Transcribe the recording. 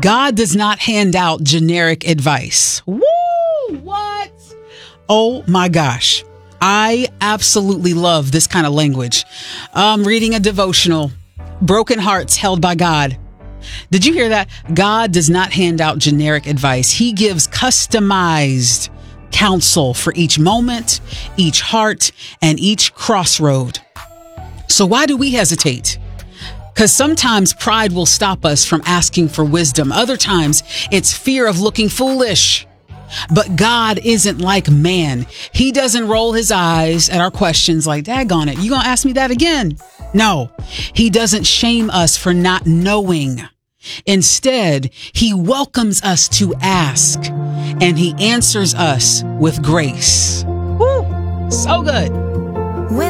God does not hand out generic advice. Woo! What? Oh my gosh. I absolutely love this kind of language. Reading a devotional, Broken Hearts Held by God. Did you hear that? God does not hand out generic advice. He gives customized counsel for each moment, each heart, and each crossroad. So why do we hesitate? Because sometimes pride will stop us from asking for wisdom. Other times it's fear of looking foolish. But God isn't like man. He doesn't roll his eyes at our questions like, daggone it, you gonna ask me that again? No, he doesn't shame us for not knowing. Instead, he welcomes us to ask, and he answers us with grace. Woo, so good.